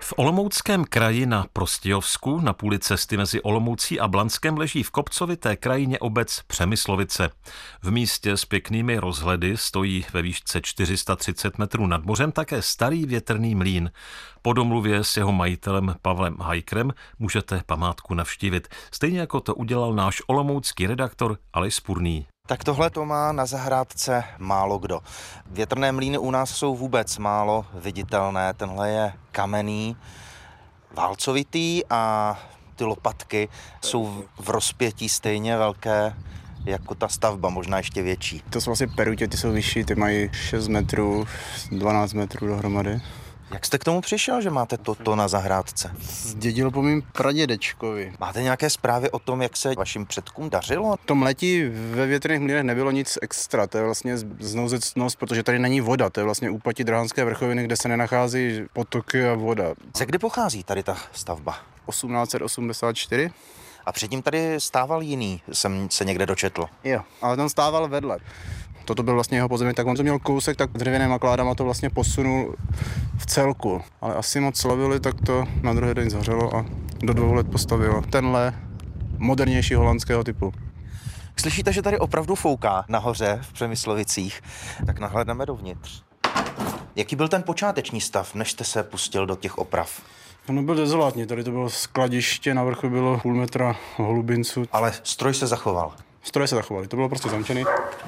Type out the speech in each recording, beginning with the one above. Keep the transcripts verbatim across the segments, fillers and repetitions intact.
V Olomouckém kraji na Prostějovsku na půli cesty mezi Olomoucí a Blanskem leží v kopcovité krajině obec Přemyslovice. V místě s pěknými rozhledy stojí ve výšce čtyři sta třicet metrů nad mořem také starý větrný mlýn. Po domluvě s jeho majitelem Pavlem Hajkrem můžete památku navštívit, stejně jako to udělal náš olomoucký redaktor Aleš Spurný. Tak tohle to má na zahrádce málo kdo. Větrné mlýny u nás jsou vůbec málo viditelné. Tenhle je kamenný, válcovitý a ty lopatky jsou v rozpětí stejně velké jako ta stavba, možná ještě větší. To jsou vlastně perutě, ty jsou vyšší, ty mají šest metrů, dvanáct metrů dohromady. Jak jste k tomu přišel, že máte toto na zahrádce? Zdědil po mým pradědečkovi. Máte nějaké zprávy o tom, jak se vašim předkům dařilo? V tom letí ve větrných mlýnech nebylo nic extra, to je vlastně znouzecnost, protože tady není voda, to je vlastně úpatí Drahanské vrchoviny, kde se nenachází potoky a voda. Ze kdy pochází tady ta stavba? osmnáct set osmdesát čtyři. A předtím tady stával jiný, jsem se někde dočetl. Jo, ale ten stával vedle. Toto byl vlastně jeho pozemek, tak on to měl kousek, tak dřevěnýma kládama to vlastně posunul v celku. Ale asi moc slavili, tak to na druhý den zařelo a do dvou let postavilo tenhle modernější holandského typu. Slyšíte, že tady opravdu fouká nahoře v Přemyslovicích? Tak nahlédneme dovnitř. Jaký byl ten počáteční stav, než jste se pustil do těch oprav? No byl dezolátní, tady to bylo skladiště, na vrchu bylo půl metra holubinců. Ale stroj se zachoval. Stroje se zachovaly, to bylo prostě zamčený.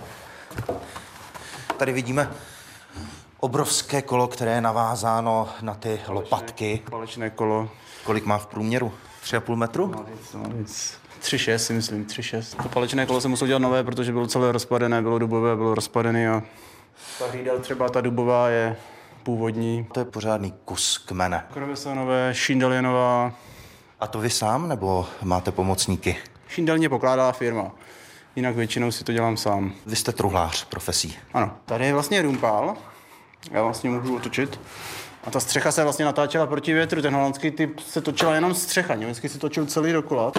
Tady vidíme obrovské kolo, které je navázáno na ty lopatky. Palečné kolo. Kolik má v průměru? Tři a půl metru? Tři šest si myslím, tři šest. To palečné kolo se muselo dělat nové, protože bylo celé rozpadené, bylo dubové, bylo rozpadené a ta hlídel třeba ta dubová je původní. To je pořádný kus kmene. Krovesanové, Šindeljenová. A to vy sám, nebo máte pomocníky? Šindelně pokládá firma, jinak většinou si to dělám sám. Vy jste truhlář profesí. Ano, tady je vlastně rumpál, já vlastně můžu otočit. A ta střecha se vlastně natáčela proti větru, ten holandský typ se točila jenom střecha, německý se točil celý dokola.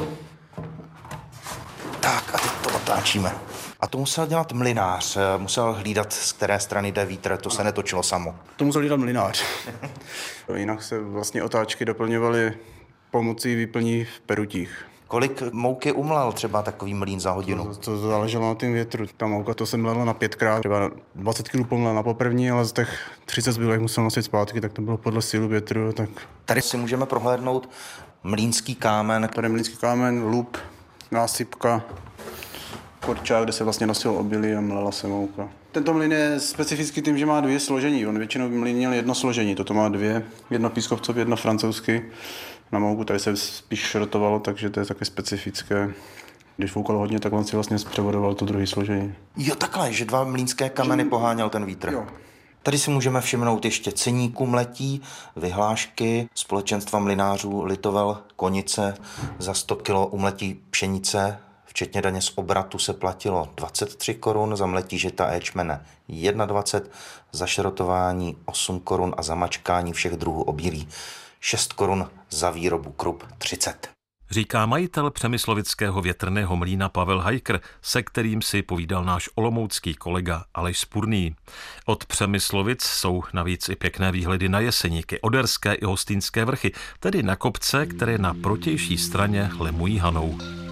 Tak a teď to otáčíme. A to musel dělat mlynář, musel hlídat, z které strany jde vítr, to se netočilo samo. To musel hlídat mlynář. Jinak se vlastně otáčky doplňovaly pomocí výplní v perutích. Kolik mouky umlel třeba takový mlýn za hodinu? To, to záleželo na tom větru. Ta mouka to se mlela na pětkrát, třeba dvacet kilogramů pomlel na poprvní, ale z těch třicet zbylých musel nosit zpátky, tak to bylo podle sílu větru. Tak... Tady si můžeme prohlédnout mlýnský kámen. Tady mlýnský kámen, lup, násypka, korčák, kde se vlastně nosil obilí a mlela se mouka. Tento mlýn je specifický tím, že má dvě složení. On většinou mlýn měl jedno složení, toto má dvě, jedno pískovcově, jedno francouzsky. Na mouku tady se spíš šrotovalo, takže to je také specifické. Když foukalo hodně, tak on si vlastně zpřevodoval to druhé složení. Jo, takhle, že dva mlýnské kameny poháněl ten vítr. Jo. Tady si můžeme všimnout ještě ceníku mletí, vyhlášky společenstva mlynářů Litovel Konice za sto kilo umletí pšenice, včetně daně z obratu se platilo dvacet tři korun, za mletí žita a ječmene dvacet jedna, za šrotování osm korun a za mačkání všech druhů obilí šest korun, za výrobu krup třicet. Říká majitel přemyslovického větrného mlýna Pavel Hajkr, se kterým si povídal náš olomoucký kolega Aleš Spurný. Od Přemyslovic jsou navíc i pěkné výhledy na Jeseníky, Oderské i Hostýnské vrchy, tedy na kopce, které na protější straně lemují Hanou.